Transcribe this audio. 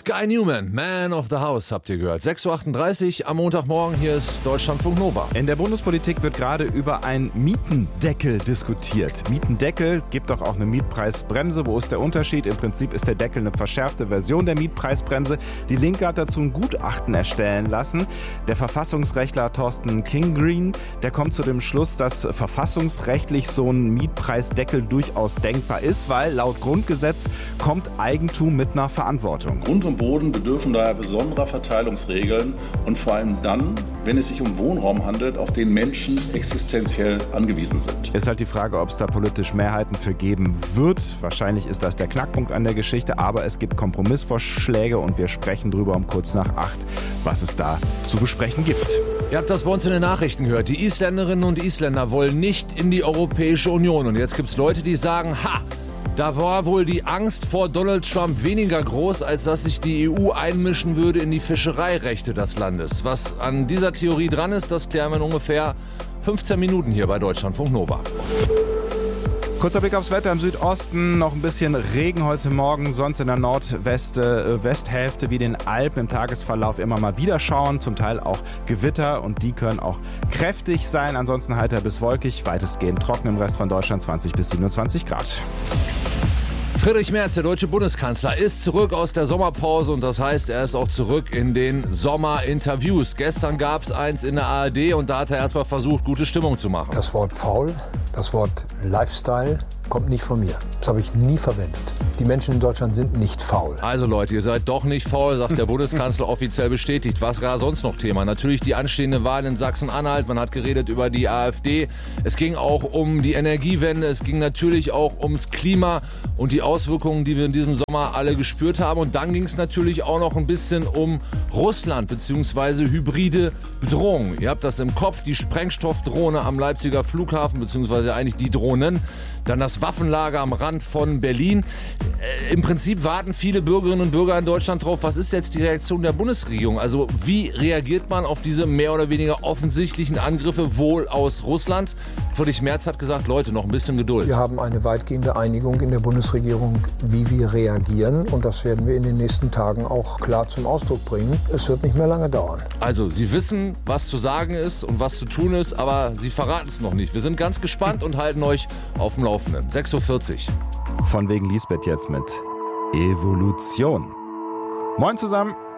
Guy Newman, Man of the House, habt ihr gehört. 6.38 Uhr am Montagmorgen, hier ist Deutschlandfunk Nova. In der Bundespolitik wird gerade über einen Mietendeckel diskutiert. Mietendeckel gibt doch auch eine Mietpreisbremse. Wo ist der Unterschied? Im Prinzip ist der Deckel eine verschärfte Version der Mietpreisbremse. Die Linke hat dazu ein Gutachten erstellen lassen. Der Verfassungsrechtler Thorsten Kingreen, der kommt zu dem Schluss, dass verfassungsrechtlich so ein Mietpreisdeckel durchaus denkbar ist, weil laut Grundgesetz kommt Eigentum mit einer Verantwortung. Grund und Boden bedürfen daher besonderer Verteilungsregeln und vor allem dann, wenn es sich um Wohnraum handelt, auf den Menschen existenziell angewiesen sind. Ist halt die Frage, ob es da politisch Mehrheiten für geben wird. Wahrscheinlich ist das der Knackpunkt an der Geschichte, aber es gibt Kompromissvorschläge und wir sprechen drüber um kurz nach 8, was es da zu besprechen gibt. Ihr habt das bei uns in den Nachrichten gehört. Die Isländerinnen und Isländer wollen nicht in die Europäische Union. Und jetzt gibt es Leute, die sagen, da war wohl die Angst vor Donald Trump weniger groß, als dass sich die EU einmischen würde in die Fischereirechte des Landes. Was an dieser Theorie dran ist, das klären wir in ungefähr 15 Minuten hier bei Deutschlandfunk Nova. Kurzer Blick aufs Wetter im Südosten, noch ein bisschen Regen heute Morgen, sonst in der Nordwesthälfte wie den Alpen im Tagesverlauf immer mal wieder schauen, zum Teil auch Gewitter und die können auch kräftig sein, ansonsten heiter bis wolkig, weitestgehend trocken im Rest von Deutschland 20 bis 27 Grad. Friedrich Merz, der deutsche Bundeskanzler, ist zurück aus der Sommerpause und das heißt, er ist auch zurück in den Sommerinterviews. Gestern gab es eins in der ARD und da hat er erstmal versucht, gute Stimmung zu machen. Das Wort faul, das Wort Lifestyle kommt nicht von mir. Das habe ich nie verwendet. Die Menschen in Deutschland sind nicht faul. Also Leute, ihr seid doch nicht faul, sagt der Bundeskanzler offiziell bestätigt. Was war sonst noch Thema? Natürlich die anstehende Wahl in Sachsen-Anhalt. Man hat geredet über die AfD. Es ging auch um die Energiewende. Es ging natürlich auch ums Klima und die Auswirkungen, die wir in diesem Sommer alle gespürt haben. Und dann ging es natürlich auch noch ein bisschen um Russland bzw. hybride Bedrohungen. Ihr habt das im Kopf, die Sprengstoffdrohne am Leipziger Flughafen bzw. eigentlich die Drohnen. Dann das Waffenlager am Rand von Berlin. Im Prinzip warten viele Bürgerinnen und Bürger in Deutschland drauf, was ist jetzt die Reaktion der Bundesregierung? Also wie reagiert man auf diese mehr oder weniger offensichtlichen Angriffe wohl aus Russland? Friedrich Merz hat gesagt, Leute, noch ein bisschen Geduld. Wir haben eine weitgehende Einigung in der Bundesregierung, wie wir reagieren. Und das werden wir in den nächsten Tagen auch klar zum Ausdruck bringen. Es wird nicht mehr lange dauern. Also Sie wissen, was zu sagen ist und was zu tun ist, aber Sie verraten es noch nicht. Wir sind ganz gespannt und halten euch auf dem Laufenden. 6.40 Uhr. Von wegen Lisbeth jetzt mit Evolution. Moin zusammen.